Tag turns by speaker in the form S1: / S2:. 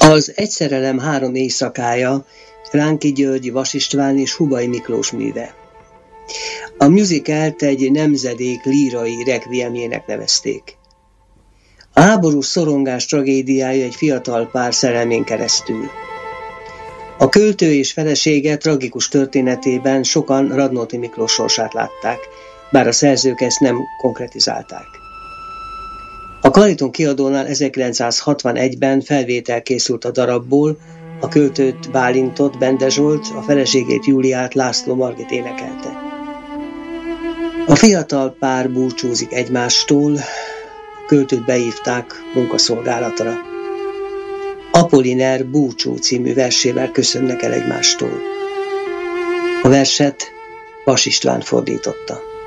S1: Az Egy szerelem 3 éjszakája Ránki György, Vas István és Hubay Miklós műve. A musicalt egy nemzedék lírai requiemjének nevezték. A háborús szorongás tragédiája egy fiatal pár szerelmén keresztül. A költő és felesége tragikus történetében sokan Radnóti Miklós sorsát látták, bár a szerzők ezt nem konkretizálták. A Kariton kiadónál 1961-ben felvétel készült a darabból, a költőt Bálintot, Bende Zsolt, a feleségét Júliát László Margit énekelte. A fiatal pár búcsúzik egymástól, a költőt beívták munkaszolgálatra. Apolliner Búcsú című versével köszönnek el egymástól. A verset Vas István fordította.